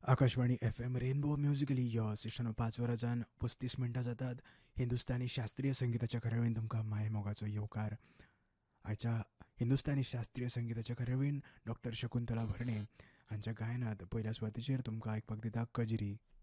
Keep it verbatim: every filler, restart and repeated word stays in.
Akashvani F M rainbow musically यो सिस्टन पाच वरांच्यान पस्तीस मिनटां जातात. हिंदुस्तानी शास्त्रीय संगीताच्या खऱ्यावेन तुमकां माय मोगाचो येवकार. आयच्या हिंदुस्तानी शास्त्रीय संगीताच्या खऱ्यावेन डॉक्टर शकुंतला भरणे हांच्या गायनात पयल्या सुवातेचेर तुमकां आयकपाक दिता कजरी.